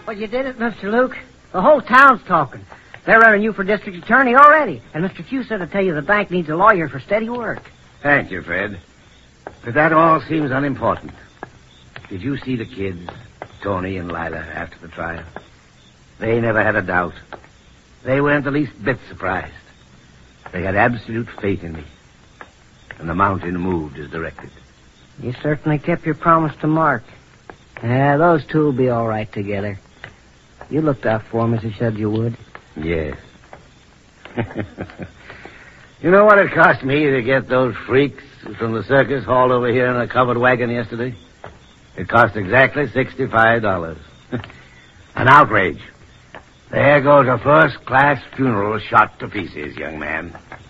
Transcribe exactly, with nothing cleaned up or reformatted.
Well, you did it, Mister Luke. The whole town's talking. They're running you for district attorney already. And Mister Q said to tell you the bank needs a lawyer for steady work. Thank you, Fred. But that all seems unimportant. Did you see the kids, Tony and Lila, after the trial? They never had a doubt. They weren't the least bit surprised. They had absolute faith in me. And the mountain moved as directed. You certainly kept your promise to Mark. Yeah, those two will be all right together. You looked out for him as you said you would. Yes. You know what it cost me to get those freaks from the circus hauled over here in a covered wagon yesterday? It cost exactly sixty-five dollars. An outrage. There goes a first-class funeral shot to pieces, young man.